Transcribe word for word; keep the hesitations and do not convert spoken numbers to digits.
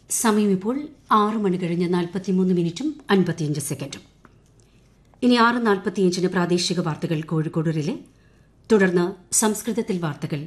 സമയം ഇപ്പോൾ ആറ് മണി കഴിഞ്ഞ് നാൽപ്പത്തിമൂന്ന് മിനിറ്റും അൻപത്തിയഞ്ച് സെക്കൻഡും. ഇനി ആറ് നാൽപ്പത്തിയഞ്ചിന് പ്രാദേശിക വാർത്തകൾ കോഴിക്കോട് റിലേ. തുടർന്ന് സംസ്കൃതത്തിൽ വാർത്തകൾ